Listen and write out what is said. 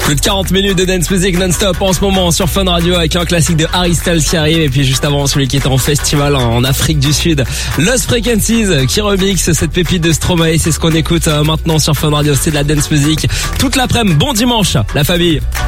Plus de 40 minutes de dance music non-stop en ce moment sur Fun Radio avec un classique de Harry Styles qui arrive et puis juste avant celui qui est en festival en Afrique du Sud, Lost Frequencies qui remix cette pépite de Stromae. C'est ce qu'on écoute maintenant sur Fun Radio, c'est de la dance music toute l'après-midi. Bon dimanche la famille.